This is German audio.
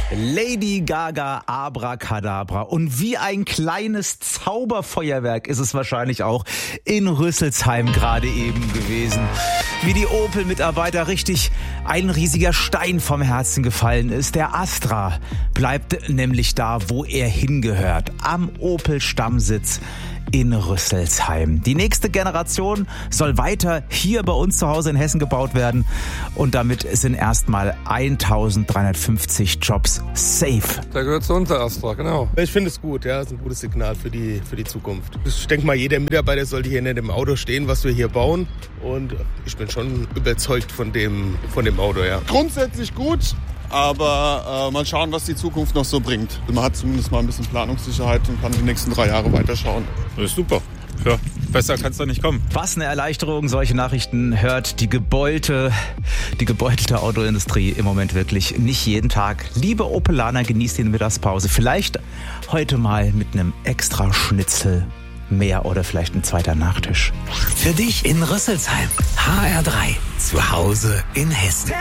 Lady Gaga, Abracadabra. Und wie ein kleines Zauberfeuerwerk ist es wahrscheinlich auch in Rüsselsheim gerade eben gewesen. Wie die Opel-Mitarbeiter richtig ein riesiger Stein vom Herzen gefallen ist. Der Astra bleibt nämlich da, wo er hingehört. Am Opel-Stammsitz in Rüsselsheim. Die nächste Generation soll weiter hier bei uns zu Hause in Hessen gebaut werden. Und damit sind erstmal 1350 Jobs safe. Der gehört zu uns, der Astra, genau. Ich finde es gut, ja, das ist ein gutes Signal für die Zukunft. Ich denke mal, jeder Mitarbeiter sollte hier nicht im Auto stehen, was wir hier bauen. Und ich bin schon überzeugt von dem Auto, ja. Grundsätzlich gut, aber mal schauen, was die Zukunft noch so bringt. Man hat zumindest mal ein bisschen Planungssicherheit und kann die nächsten 3 Jahre weiterschauen. Das ist super. Ja, besser kann es doch nicht kommen. Was eine Erleichterung, solche Nachrichten hört die gebeutelte Autoindustrie im Moment wirklich nicht jeden Tag. Liebe Opelaner, genießt die Mittagspause. Vielleicht heute mal mit einem extra Schnitzel mehr oder vielleicht ein zweiter Nachtisch. Für dich in Rüsselsheim. HR3. Zu Hause in Hessen.